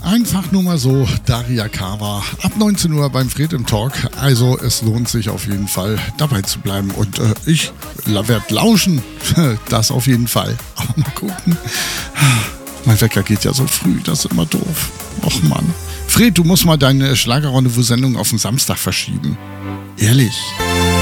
Einfach nur mal so, Daria Kawa, ab 19 Uhr beim Fred im Talk. Also es lohnt sich auf jeden Fall dabei zu bleiben und ich werde lauschen, das auf jeden Fall. Aber mal gucken, mein Wecker geht ja so früh, das ist immer doof. Och Mann. Fred, du musst mal deine Schlagerrendezvous-Sendung auf den Samstag verschieben. Ehrlich.